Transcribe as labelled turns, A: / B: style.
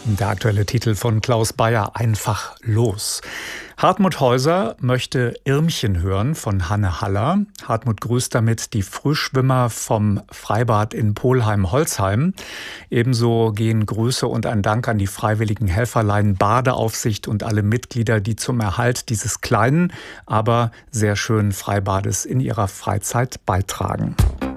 A: Der aktuelle Titel von Klaus Beyer, Einfach los. Hartmut Häuser möchte Irmchen hören von Hanne Haller. Hartmut grüßt damit die Frühschwimmer vom Freibad in Polheim-Holzheim. Ebenso gehen Grüße und ein Dank an die freiwilligen Helferlein Badeaufsicht und alle Mitglieder, die zum Erhalt dieses kleinen, aber sehr schönen Freibades in ihrer Freizeit beitragen.